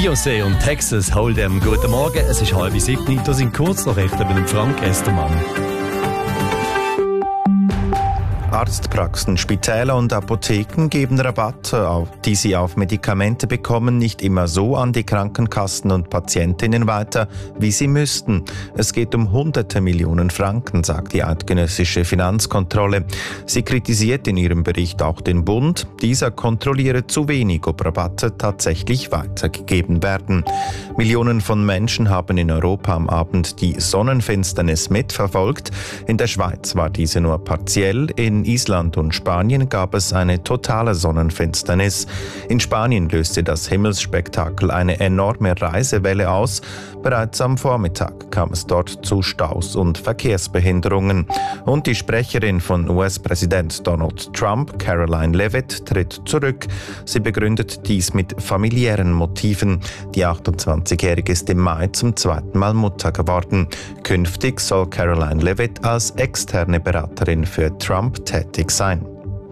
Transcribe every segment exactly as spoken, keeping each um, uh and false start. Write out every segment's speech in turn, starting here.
Beyoncé und Texas Hold'em. Guten Morgen, es ist halb sieben. Da sind Kurznachrichten mit dem Frank Estermann. Arztpraxen, Spitäler und Apotheken geben Rabatte, die sie auf Medikamente bekommen, nicht immer so an die Krankenkassen und Patientinnen weiter, wie sie müssten. Es geht um hunderte Millionen Franken, sagt die eidgenössische Finanzkontrolle. Sie kritisiert in ihrem Bericht auch den Bund. Dieser kontrolliere zu wenig, ob Rabatte tatsächlich weitergegeben werden. Millionen von Menschen haben in Europa am Abend die Sonnenfinsternis mitverfolgt. In der Schweiz war diese nur partiell. In Island und Spanien gab es eine totale Sonnenfinsternis. In Spanien löste das Himmelsspektakel eine enorme Reisewelle aus. Bereits am Vormittag kam es dort zu Staus und Verkehrsbehinderungen. Und die Sprecherin von U S-Präsident Donald Trump, Caroline Leavitt, tritt zurück. Sie begründet dies mit familiären Motiven. Die achtundzwanzigjährige ist im Mai zum zweiten Mal Mutter geworden. Künftig soll Caroline Leavitt als externe Beraterin für Trump tätig sein.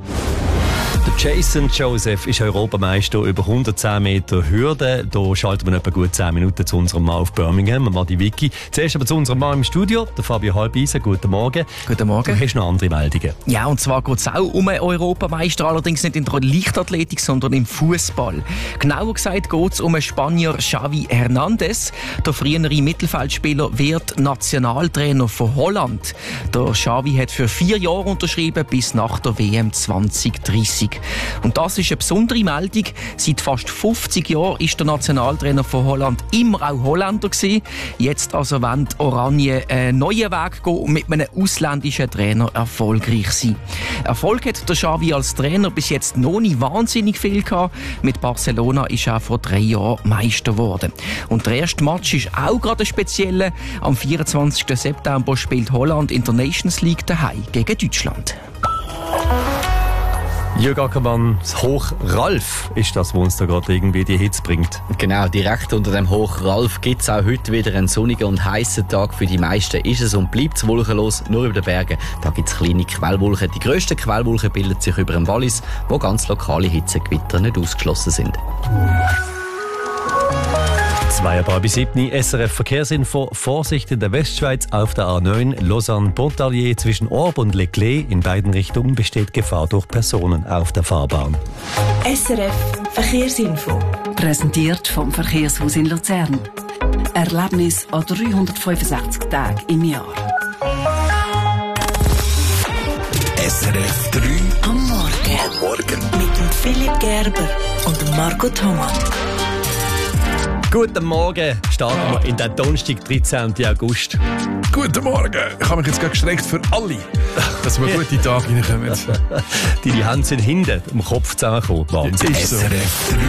Der Jason Joseph ist Europameister über hundertzehn Meter Hürde. Da schalten wir etwa gut zehn Minuten zu unserem Mann auf Birmingham, Madi Vicky. Zuerst aber zu unserem Mann im Studio, der Fabio Halbeisen. Guten Morgen. Guten Morgen. Du hast noch andere Meldungen. Ja, und zwar geht es auch um einen Europameister, allerdings nicht in der Leichtathletik, sondern im Fußball. Genauer gesagt geht es um den Spanier Xavi Hernandez. Der frühere Mittelfeldspieler wird Nationaltrainer von Holland. Der Xavi hat für vier Jahre unterschrieben, bis nach der W M zwanzig dreißig. Und das ist eine besondere Meldung. Seit fast fünfzig Jahren ist der Nationaltrainer von Holland immer auch Holländer gewesen. Jetzt also wollen die Oranien einen neuen Weg gehen und mit einem ausländischen Trainer erfolgreich sein. Erfolg hat der Xavi als Trainer bis jetzt noch nicht wahnsinnig viel gehabt. Mit Barcelona ist er vor drei Jahren Meister geworden. Und der erste Match ist auch gerade ein spezieller. Am vierundzwanzigsten September spielt Holland in der Nations League daheim gegen Deutschland. Jürg Ackermann, das Hoch Ralf ist das, was uns da gerade irgendwie die Hitze bringt. Genau, direkt unter dem Hoch Ralf gibt es auch heute wieder einen sonnigen und heißen Tag. Für die meisten ist es und bleibt es wolkenlos, nur über den Bergen. Da gibt es kleine Quellwolken. Die grössten Quellwolken bilden sich über dem Wallis, wo ganz lokale Hitzegewitter nicht ausgeschlossen sind. Zwei bis sieben, S R F Verkehrsinfo. Vorsicht in der Westschweiz auf der A neun Lausanne-Pontarlier zwischen Orb und Leclerc. In beiden Richtungen besteht Gefahr durch Personen auf der Fahrbahn. S R F Verkehrsinfo. Präsentiert vom Verkehrshaus in Luzern. Erlebnis an dreihundertfünfundsechzig Tagen im Jahr. S R F drei Am Morgen. Am Morgen. Mit dem Philipp Gerber und dem Marco Thomas. Guten Morgen, starten wir in den Donnerstag, dreizehnten August. Guten Morgen. Ich habe mich jetzt gerade gestreckt für alle, dass wir gute Tage reinkommen. Deine Hände sind hinten am Kopf zusammengekommen. Wahnsinn. Ist so. S R F drei